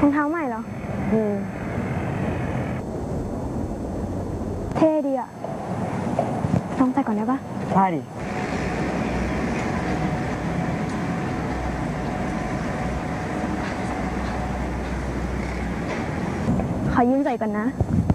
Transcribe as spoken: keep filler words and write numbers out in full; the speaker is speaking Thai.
องเท้าใหม่เหรออืมเท่ดีอะลองใส่ก่อนได้ปะได้ดิขอยืมใส่ก่อนนะ